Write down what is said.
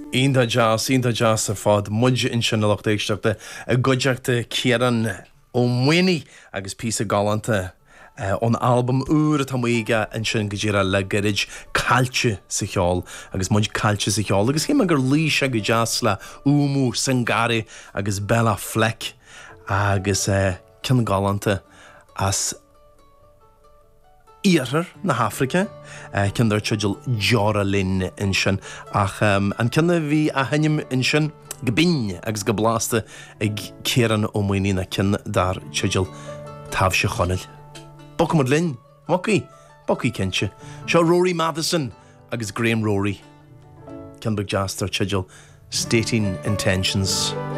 Ínta jazz a fád muid in sin nach éisteachta a goideachta cearan ó muoine agus pí galanta ón albumm úr tá muige in sin go ddíra le gairid cailte sa cheáil agus muid cailte sa cheáil agus chéime gur líise go jazz le úmú Sangari agus Bella Fleck agus cin galanta as Íarthar na Hafrica, cindar teideal Jara Lynn in sin, ach an cinna bhí a hanim in sin go binn agus go blásta ag céaran ó muoine na cin dar teideal Taobh se chonneil. Bocamad Lynn, Mocky cinse. Seo Rory Matheson agus Graham Rory. Cindar jazz tar teideal Stating Intentions.